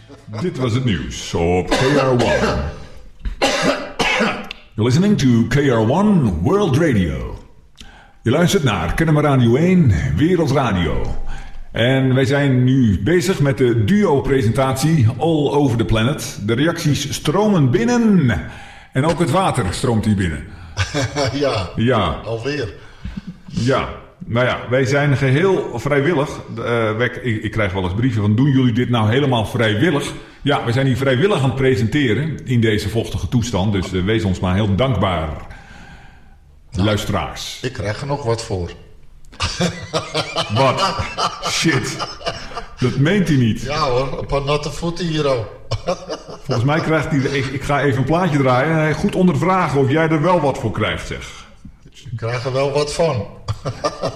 Dit was het nieuws op KR1. You're listening to KR1 World Radio. Je luistert naar Kennemer Radio 1 Wereldradio. En wij zijn nu bezig met de duo-presentatie All Over the Planet. De reacties stromen binnen. En ook het water stroomt hier binnen. Ja, alweer. Ja, nou ja, wij zijn geheel vrijwillig. Ik krijg wel eens brieven van, doen jullie dit nou helemaal vrijwillig? Ja, we zijn hier vrijwillig aan het presenteren in deze vochtige toestand. Dus wees ons maar heel dankbaar, luisteraars. Ik krijg er nog wat voor. Wat? Shit. Dat meent hij niet. Ja hoor, een paar natte voeten hier al. Volgens mij krijgt hij... Ik ga even een plaatje draaien en hij goed ondervragen of jij er wel wat voor krijgt, zeg. Ik krijg er wel wat van.